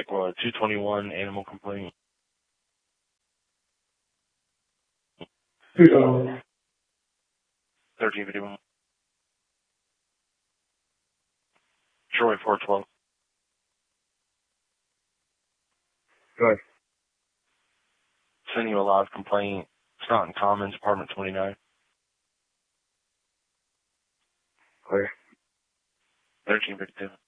what, 221 animal complaint. 1351. Troy 412. Go ahead. Sending you a live complaint. Staunton Commons, apartment 29. Clear. 1352.